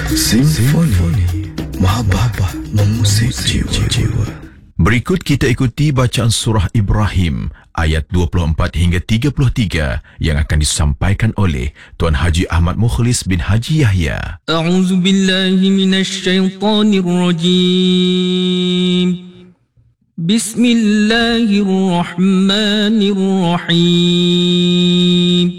Simfoni Mahabbah mengusik jiwa. Berikut kita ikuti bacaan surah Ibrahim ayat 24 hingga 33 yang akan disampaikan oleh Tuan Haji Ahmad Mukhlis bin Haji Yahya. A'udzu billahi minasy syaithanir rajim. Bismillahirrahmanirrahim.